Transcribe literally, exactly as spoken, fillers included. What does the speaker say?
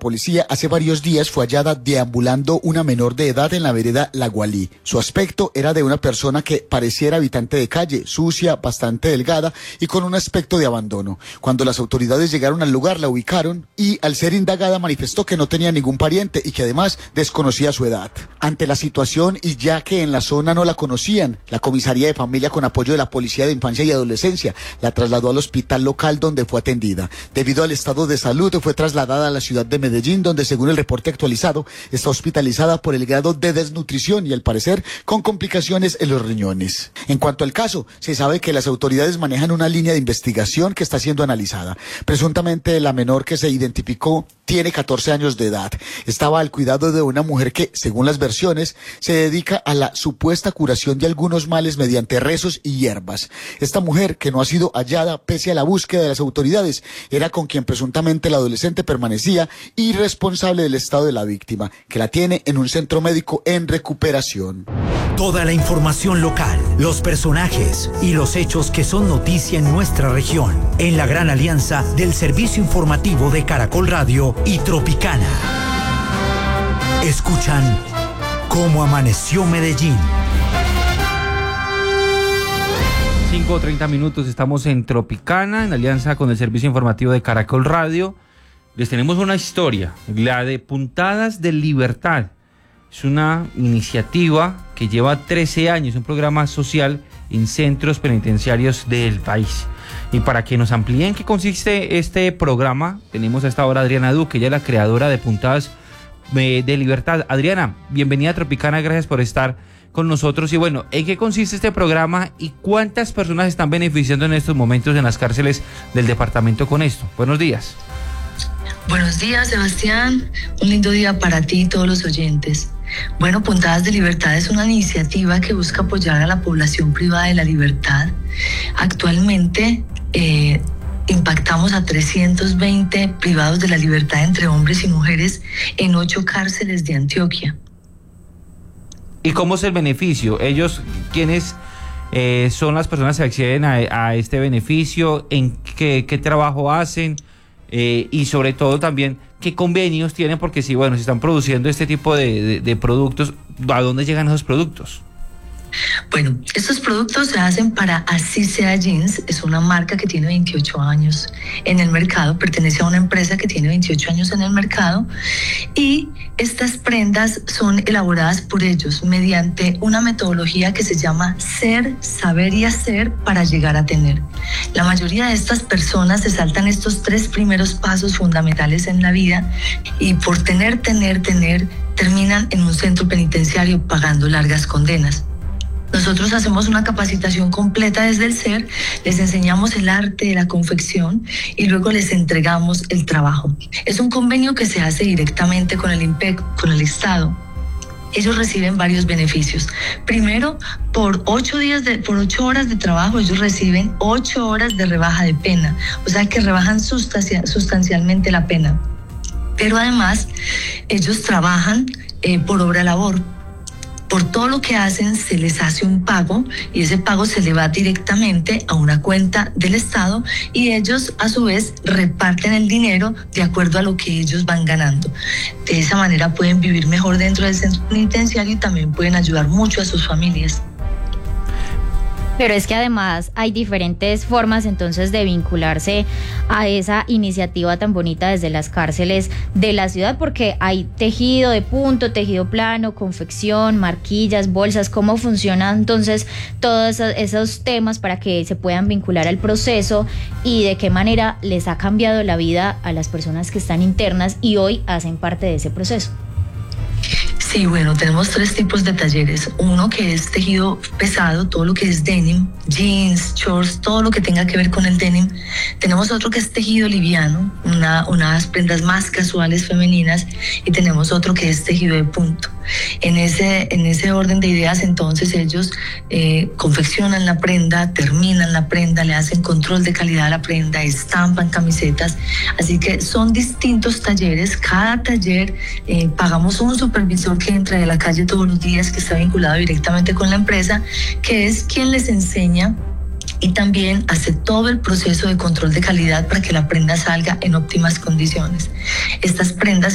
policía, hace varios días fue hallada deambulando una menor de edad en la vereda La Gualí. Su aspecto era de una persona que pareciera habitante de calle, sucia, bastante delgada y con un aspecto de abandono. Cuando las autoridades llegaron al lugar, la ubicaron y, al ser indagada, manifestó que no tenía ningún pariente y que además desconocía su edad. Ante la situación, y ya que en la zona no la conocían, la comisaría de familia, con apoyo de la Policía de Infancia y Adolescencia, la trasladó al hospital local donde fue atendida. Debido al estado de salud, fue trasladada a la ciudad de Medellín, donde, según el reporte actualizado, está hospitalizada por el grado de desnutrición y, al parecer, con complicaciones en los riñones. En cuanto al caso, se sabe que las autoridades manejan una línea de investigación que está siendo analizada. Presuntamente, la menor que se identificó tiene catorce años de edad. Estaba al cuidado de una mujer que, según las versiones, se dedica a la supuesta curación de algunos males mediante rezos y hierbas. Esta mujer, que no ha sido hallada pese a la búsqueda de las autoridades, era con quien presuntamente la adolescente permanecía, y responsable del estado de la víctima, que la tiene en un centro médico en recuperación. Toda la información local, los personajes y los hechos que son noticia en nuestra región, en la gran alianza del servicio informativo de Caracol Radio y Tropicana. Escuchan Cómo Amaneció Medellín. cinco treinta minutos, estamos en Tropicana, en alianza con el servicio informativo de Caracol Radio. Les tenemos una historia, la de Puntadas de Libertad. Es una iniciativa que lleva trece años, un programa social en centros penitenciarios del país. Y para que nos amplíen qué consiste este programa, tenemos a esta hora a Adriana Duque, ella es la creadora de Puntadas de Libertad. Adriana, bienvenida a Tropicana, gracias por estar con nosotros. Y bueno, ¿en qué consiste este programa y cuántas personas están beneficiando en estos momentos en las cárceles del departamento con esto? Buenos días. Buenos días, Sebastián. Un lindo día para ti y todos los oyentes. Bueno, Puntadas de Libertad es una iniciativa que busca apoyar a la población privada de la libertad. Actualmente eh, impactamos a trescientos veinte privados de la libertad entre hombres y mujeres en ocho cárceles de Antioquia. ¿Y cómo es el beneficio? Ellos, ¿quiénes eh, son las personas que acceden a, a este beneficio? ¿En qué, qué trabajo hacen? Eh, y sobre todo también, ¿qué convenios tienen? Porque si, bueno, si están produciendo este tipo de, de, de productos, ¿a dónde llegan esos productos? Bueno, estos productos se hacen para Así Sea Jeans. Es una marca que tiene veintiocho años en el mercado, pertenece a una empresa que tiene veintiocho años en el mercado, y estas prendas son elaboradas por ellos mediante una metodología que se llama Ser, Saber y Hacer para llegar a tener. La mayoría de estas personas se saltan estos tres primeros pasos fundamentales en la vida y por tener, tener, tener, terminan en un centro penitenciario pagando largas condenas. Nosotros hacemos una capacitación completa desde el ser, les enseñamos el arte de la confección y luego les entregamos el trabajo. Es un convenio que se hace directamente con el I N P E C, con el Estado. Ellos reciben varios beneficios. Primero, por ocho días de, por ocho horas de trabajo, ellos reciben ocho horas de rebaja de pena, o sea que rebajan sustancia, sustancialmente la pena. Pero además, ellos trabajan eh, por obra labor. Por todo lo que hacen se les hace un pago y ese pago se le va directamente a una cuenta del Estado y ellos a su vez reparten el dinero de acuerdo a lo que ellos van ganando. De esa manera pueden vivir mejor dentro del centro penitenciario y también pueden ayudar mucho a sus familias. Pero es que además hay diferentes formas entonces de vincularse a esa iniciativa tan bonita desde las cárceles de la ciudad, porque hay tejido de punto, tejido plano, confección, marquillas, bolsas. ¿Cómo funcionan entonces todos esos, esos temas para que se puedan vincular al proceso y de qué manera les ha cambiado la vida a las personas que están internas y hoy hacen parte de ese proceso? Sí, bueno, tenemos tres tipos de talleres. Uno que es tejido pesado, todo lo que es denim, jeans, shorts, todo lo que tenga que ver con el denim. Tenemos otro que es tejido liviano, una, unas prendas más casuales femeninas, y tenemos otro que es tejido de punto. En ese, en ese orden de ideas, entonces ellos eh, confeccionan la prenda, terminan la prenda, le hacen control de calidad a la prenda, estampan camisetas. Así que son distintos talleres. Cada taller eh, pagamos un supervisor que entra de la calle todos los días, que está vinculado directamente con la empresa, que es quien les enseña y también hace todo el proceso de control de calidad para que la prenda salga en óptimas condiciones. Estas prendas